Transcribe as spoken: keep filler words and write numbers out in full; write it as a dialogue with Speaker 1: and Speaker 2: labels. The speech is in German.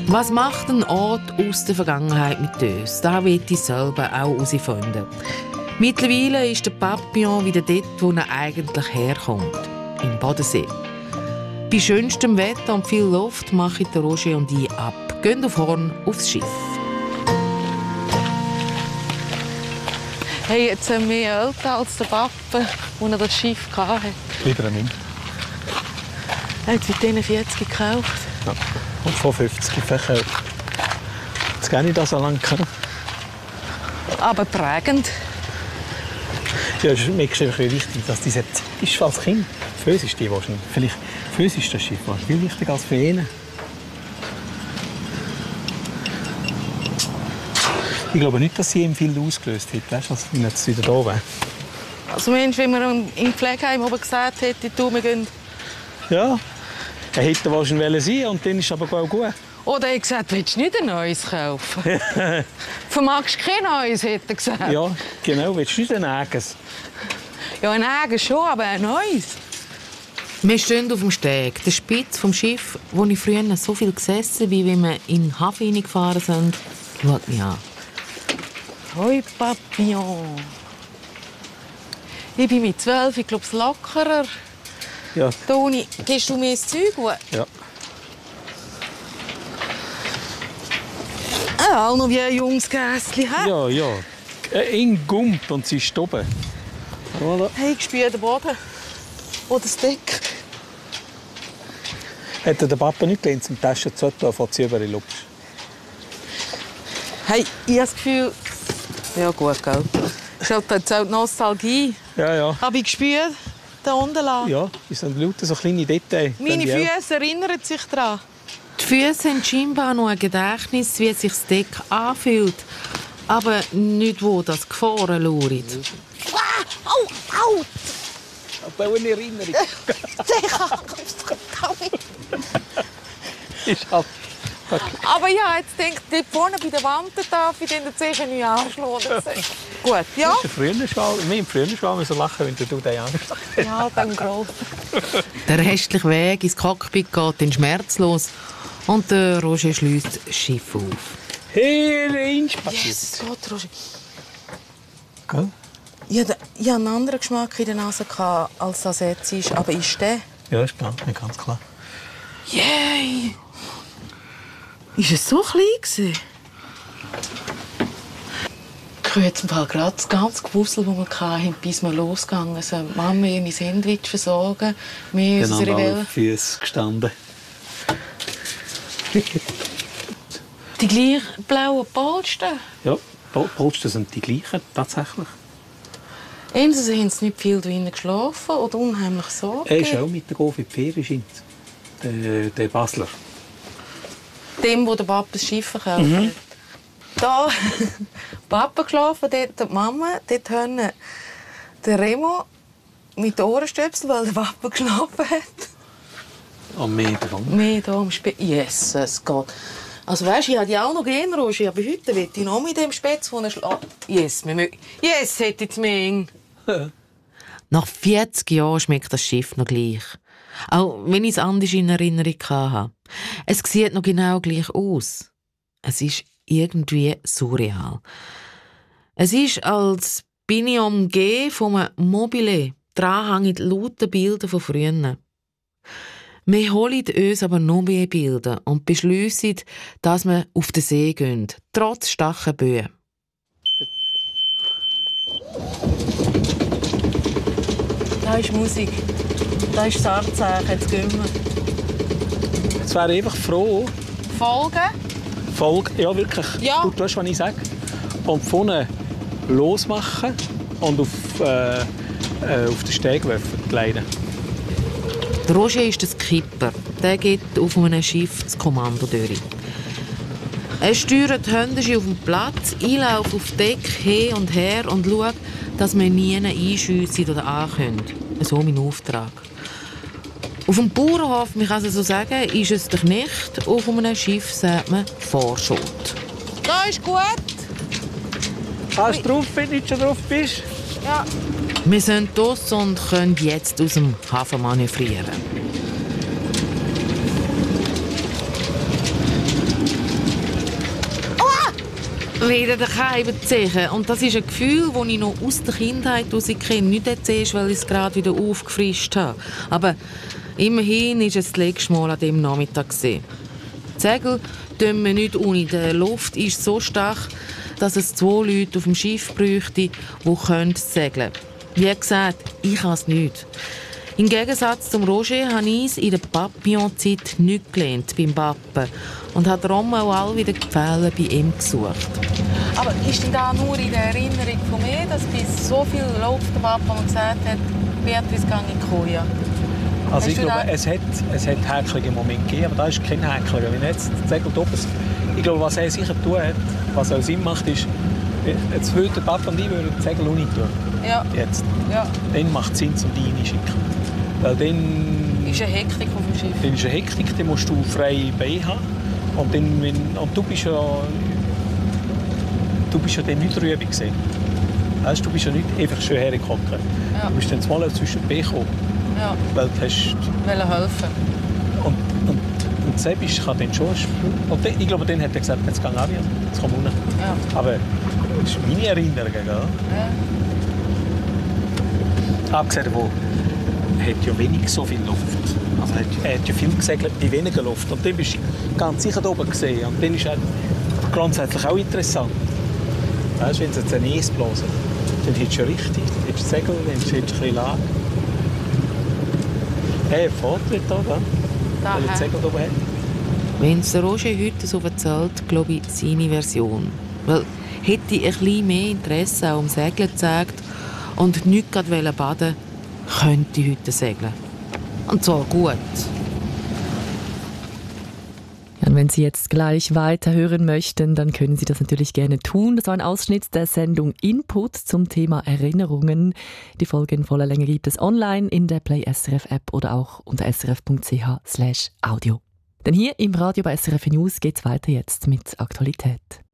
Speaker 1: Was macht ein Ort aus der Vergangenheit mit uns? Das will ich selber auch herausfinden. Mittlerweile ist der Papillon wieder dort, wo er eigentlich herkommt. Im Bodensee. Bei schönstem Wetter und viel Luft machen der Roger und ich ab. Gehen auf Horn aufs Schiff. Hey, jetzt sind wir älter als der Papa, als er das Schiff hatte.
Speaker 2: Lieber nicht.
Speaker 1: Er hat seit diesen vierzig gekauft.
Speaker 2: Ja. Und vor fünfzig verkauft. Jetzt kenne ich das so lange.
Speaker 1: Aber prägend.
Speaker 2: Ja, es ist mir einfach wichtig, dass diese Zeit ist als Kind. Für uns ist die wahrscheinlich. Vielleicht für uns ist das Schiff viel wichtiger als für ihn. Ich glaube nicht, dass sie ihm viel ausgelöst hat, weißt du, als wenn er jetzt wieder da wäre.
Speaker 1: Also Mensch, wenn man im Pflegeheim oben gesagt hätte, du, wir gehen...
Speaker 2: Ja, er hätte wahrscheinlich sein und dann ist es aber auch gut.
Speaker 1: Oder er hat gesagt, willst du nicht ein neues kaufen? Vermagst du kein neues, hätte er gesagt.
Speaker 2: Ja, genau, willst du nicht ein eigenes?
Speaker 1: Ja, ein eigenes schon, aber ein neues. Wir stehen auf dem Steg, der Spitz vom Schiff, wo ich früher so viel gesessen bin, wie wir in den Hafen hineingefahren sind. Schaut mich an. Hoi, Papillon. Ich bin mit zwölf, ich glaube, es lockerer.
Speaker 2: Ja.
Speaker 1: Toni, gehst du mir das Zeug?
Speaker 2: Ja.
Speaker 1: Ah, auch noch wie ein junges Gässchen.
Speaker 2: Ja, ja. Eng gummt und sie ist oben. Voilà.
Speaker 1: Hey, ich spüre den Boden. Oder das Deck.
Speaker 2: Hätte der Papa nicht gelernt, zum Taschen zu tun, von sie über die Luft.
Speaker 1: Hey, ich habe das Gefühl... Ja gut, gell. Ich glaube, das ist auch die Nostalgie.
Speaker 2: Ja, ja.
Speaker 1: Habe ich gespürt, da unten lang.
Speaker 2: Ja, es sind lauter so kleine Details.
Speaker 1: Meine Füße erinnern sich daran. Die Füße haben scheinbar noch ein Gedächtnis, wie sich das Deck anfühlt. Aber nicht, wo das Gefahren lauert.
Speaker 3: Ah, au, au!
Speaker 2: Aber eine Erinnerung. Ist halt...
Speaker 1: Aber ja, jetzt denkt dort vorne bei der Wand darf ich den sicher nicht anschlagen. Gut, ja?
Speaker 2: Das ist früher schon, wir im früher schon müssen lachen, wenn du den anschlagst.
Speaker 1: Ja, beim Groll. Der restliche Weg ins Cockpit geht dann schmerzlos und der Roger schließt das Schiff auf.
Speaker 2: Hey, Range passiert.
Speaker 1: Yes, Gott, Roger.
Speaker 2: Gell?
Speaker 1: Ich hatte einen anderen Geschmack in der Nase, als das jetzt ist. Aber ist der?
Speaker 2: Ja, ist klar, ganz klar.
Speaker 1: Yay! Ist es so klein gewesen? Ich höre jetzt gerade das ganze Gewusel, das wir hatten, bis wir losgegangen sind. Mama ihr mein Sandwich versorgen, wir
Speaker 2: Genau,
Speaker 1: unsere
Speaker 2: alle
Speaker 1: Welle.
Speaker 2: Füße gestanden.
Speaker 1: Die gleichen blauen Polster?
Speaker 2: Ja, Pol Polster sind die gleichen, tatsächlich.
Speaker 1: Entweder haben sie nicht viel drinnen geschlafen oder unheimlich Sorge.
Speaker 2: Er ist auch mit der Gofi Ferien, der, der Basler.
Speaker 1: Dem, wo der Papa das Schiff verkauft
Speaker 2: Mhm.
Speaker 1: hat. Da Papa geschlafen, dort die Mama, dort haben der Remo mit den Ohrenstöpseln, weil der Papa geschlafen hat.
Speaker 2: Am Meer davon.
Speaker 1: Mehr da am Spätzle. Jesus Gott. Also weißt du, ich hatte ja auch noch gehen, Roger, aber heute will ich noch mit dem Spätzle, wo er schlägt. Yes, wir mögen. Yes, hätte ich mehr. Nach vierzig Jahren schmeckt das Schiff noch gleich. Auch wenn ich es anders in Erinnerung hatte. Es sieht noch genau gleich aus. Es ist irgendwie surreal. Es ist, als bin ich umgeben von einem Mobile. Dran hängen laute Bilder von früher. Wir holen uns aber noch mehr Bilder und beschliessen, dass wir auf den See gehen, trotz starken Böen. Da ist Musik. Da ist das Abzeichen. Jetzt gehen wir.
Speaker 2: Jetzt wäre ich einfach froh.
Speaker 1: Folgen?
Speaker 2: Folge, ja wirklich.
Speaker 1: Ja.
Speaker 2: Du weißt, was ich sage. Und vorne losmachen und auf, äh, äh, auf den Steg werfen, leiden.
Speaker 1: Der Roger ist der Skipper. Der geht auf einem Schiff das Kommando durch. Er steuert die Hände auf dem Platz, einlauft auf Deck hin und her und schaut, dass wir nie einschiessen oder ankommen. So mein Auftrag. Auf dem Bauernhof, man kann es so sagen, ist es der Knecht. Auf einem Schiff sagt man Vorschot. Da ist gut.
Speaker 2: Hast du drauf, wenn du nicht schon drauf bist?
Speaker 1: Ja. Wir sind draussen und können jetzt aus dem Hafen manövrieren. Wieder daheim ziehen. Und das ist ein Gefühl, das ich noch aus der Kindheit heraus kenne. Nicht erzählst, weil ich es gerade wieder aufgefrischt habe. Aber immerhin war es das letzte Mal an diesem Nachmittag. Die Segel tun wir nicht ohne. Die Luft ist so stark, dass es zwei Leute auf dem Schiff bräuchte, die segeln können. Wie gesagt, ich kann es nicht. Im Gegensatz zum Roger habe ich es in der Papillon-Zeit nicht gelernt, beim Pappen. Und habe darum auch all wieder Gefälle bei ihm gesucht. Aber ist denn da nur in der Erinnerung von mir, dass bis so viel läuft der Papa und gesagt hat, Beatrice gehe in die Koje?
Speaker 2: Also ich glaube, es hat, es hat häcklige Momente gegeben, aber da ist kein Häckler. Wenn jetzt das Segel oben, ich glaube, was er sicher tun hat, was auch Sinn macht, ist, jetzt würde der Papa und ich würden das Segel auch nicht tun. Ja. Jetzt. Ja. Dann macht es Sinn, um die reinzuschicken. Weil dann
Speaker 1: ist eine Hektik auf dem Schiff.
Speaker 2: Dann ist eine Hektik, dann musst du freie Beine haben. Und, dann, wenn, und du bist ja, du bist ja dann nicht drüber gewesen. Weißt, du bist ja nicht einfach schön hergekommen. Ja. Du bist dann zweimal zwischen die Beine gekommen. Ja. Weil du hast...
Speaker 1: Wollen helfen.
Speaker 2: Und, und, und Sebisch kann dann schon... Und dann, ich glaube, dann hat er gesagt, jetzt geh auch wieder. Jetzt komm runter. Ja. Aber das ist meine Erinnerung. Gell? Ja. Abgesehen davon, er hat ja wenig so viel Luft. Also er hat ja viel gesegelt bei weniger Luft. Und dann bist du ganz sicher da oben gesehen. Und dann ist er grundsätzlich auch interessant. Weißt du, wenn es jetzt ein Eis blasen, dann hättest du ja richtig. Dann hättest du Segel, dann hättest du ein bisschen Lage. Hey, Vortritt da, da. Weil er das Segel oben hat.
Speaker 1: Wenn es Roger heute so erzählt, glaube ich, seine Version. Weil hätte ich ein bisschen mehr Interesse auch um Segeln gezeigt und nicht gerade baden, könnte ich heute segeln. Und zwar gut.
Speaker 4: Ja, und wenn Sie jetzt gleich weiterhören möchten, dann können Sie das natürlich gerne tun. Das war ein Ausschnitt der Sendung Input zum Thema Erinnerungen. Die Folge in voller Länge gibt es online in der Play S R F App oder auch unter srf.ch slash audio. Denn hier im Radio bei S R F News geht es weiter jetzt mit Aktualität.